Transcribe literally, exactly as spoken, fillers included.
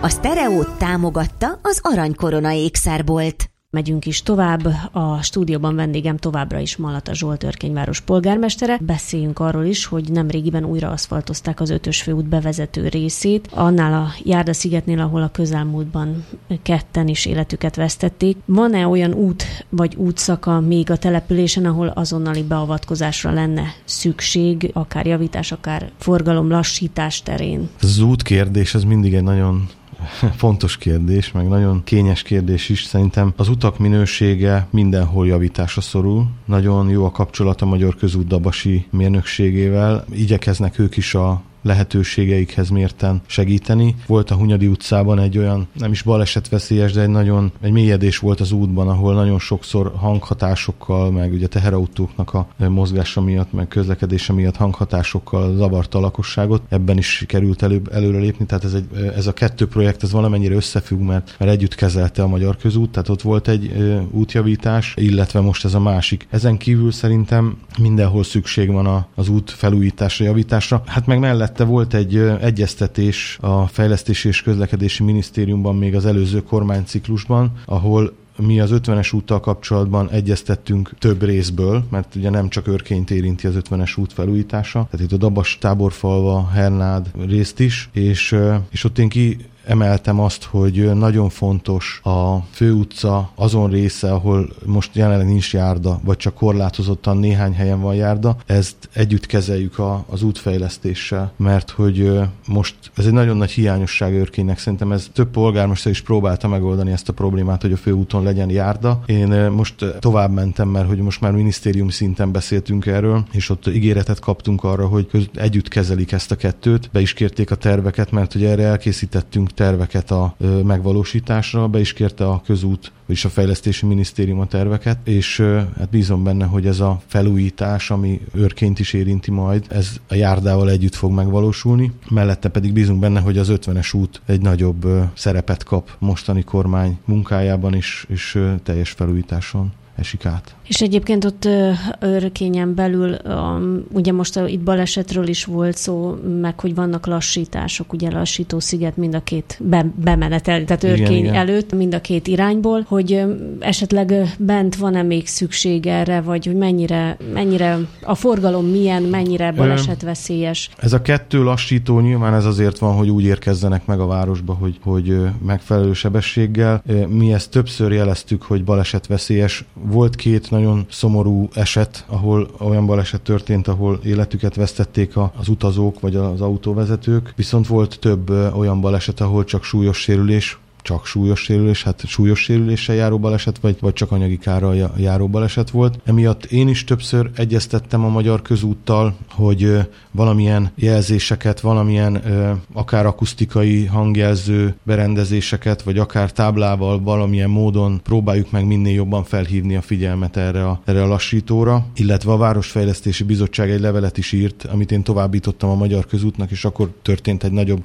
A Sztereót támogatta az Aranykorona ékszerbolt. Megyünk is tovább. A stúdióban vendégem továbbra is Malata Zsolt Örkényváros polgármestere. Beszéljünk arról is, hogy nemrégiben újra aszfaltozták az ötös főút bevezető részét. Annál a Járda-szigetnél, ahol a közelmúltban ketten is életüket vesztették. Van-e olyan út vagy útszaka még a településen, ahol azonnali beavatkozásra lenne szükség, akár javítás, akár forgalom lassítás terén? Ez az útkérdés, ez mindig egy nagyon fontos kérdés, meg nagyon kényes kérdés is. Szerintem az utak minősége mindenhol javításra szorul. Nagyon jó a kapcsolat a Magyar Közút dabasi mérnökségével. Igyekeznek ők is a lehetőségeikhez mérten segíteni. Volt a Hunyadi utcában egy olyan, nem is balesetveszélyes, de egy nagyon, egy mélyedés volt az útban, ahol nagyon sokszor hanghatásokkal, meg ugye teherautóknak a mozgása miatt, meg közlekedése miatt hanghatásokkal zavarta a lakosságot. Ebben is sikerült előbb, előre lépni, tehát ez, egy, ez a kettő projekt, ez valamennyire összefügg, mert, mert együtt kezelte a Magyar Közút, tehát ott volt egy ö, útjavítás, illetve most ez a másik. Ezen kívül szerintem mindenhol szükség van a, az út felújításra, javításra. Hát meg mellett volt egy egyeztetés a Fejlesztési és Közlekedési Minisztériumban még az előző kormányciklusban, ahol mi az ötvenes úttal kapcsolatban egyeztettünk több részből, mert ugye nem csak Örkényt érinti az ötvenes út felújítása, tehát itt a Dabas, Táborfalva, Hernád részt is, és, és ott én ki emeltem azt, hogy nagyon fontos a főutca azon része, ahol most jelenleg nincs járda, vagy csak korlátozottan néhány helyen van járda, ezt együtt kezeljük a, az útfejlesztéssel, mert hogy most ez egy nagyon nagy hiányosság Örkénynek, szerintem ez több polgármester is próbálta megoldani ezt a problémát, hogy a főúton legyen járda. Én most tovább mentem, mert hogy most már minisztérium szinten beszéltünk erről, és ott ígéretet kaptunk arra, hogy együtt kezelik ezt a kettőt, be is kérték a terveket, mert hogy erre elkészítettünk terveket a ö, megvalósításra, be is kérte a közút, vagyis a Fejlesztési Minisztérium a terveket, és ö, hát bízom benne, hogy ez a felújítás, ami Örkényt is érinti majd, ez a járdával együtt fog megvalósulni. Mellette pedig bízunk benne, hogy az ötvenes út egy nagyobb ö, szerepet kap mostani kormány munkájában is, és ö, teljes felújításon esik át. És egyébként ott Örkényen belül, ugye most itt balesetről is volt szó, meg hogy vannak lassítások, ugye lassító sziget mind a két be, bemenetel, tehát Örkény igen, igen. előtt, mind a két irányból, hogy esetleg bent van-e még szükség erre, vagy hogy mennyire, mennyire a forgalom milyen, mennyire balesetveszélyes? Ez a kettő lassító nyilván ez azért van, hogy úgy érkezzenek meg a városba, hogy, hogy megfelelő sebességgel. Mi ezt többször jeleztük, hogy balesetveszélyes. Volt két nagyon szomorú eset, ahol olyan baleset történt, ahol életüket vesztették az utazók vagy az autóvezetők, viszont volt több olyan baleset, ahol csak súlyos sérülés, csak súlyos sérülés, hát súlyos sérüléssel járó baleset, vagy, vagy csak anyagi kárral járó baleset volt. Emiatt én is többször egyeztettem a Magyar Közúttal, hogy valamilyen jelzéseket, valamilyen akár akusztikai hangjelző berendezéseket, vagy akár táblával valamilyen módon próbáljuk meg minél jobban felhívni a figyelmet erre a, erre a lassítóra, illetve a Városfejlesztési Bizottság egy levelet is írt, amit én továbbítottam a Magyar Közútnak, és akkor történt egy nagyobb